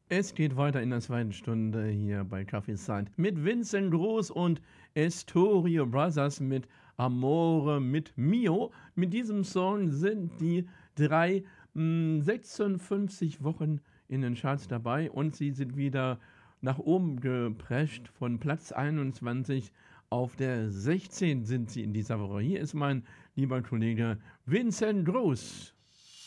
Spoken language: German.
Es geht weiter in der zweiten Stunde hier bei Kaffeeside mit Vincent Groß und Estorio Brothers mit Amore mit Mio. Mit diesem Song sind die drei 56 Wochen in den Charts dabei und sie sind wieder nach oben geprescht. Von Platz 21 auf der 16 sind sie in dieser Woche. Hier ist mein lieber Kollege Vincent Groß.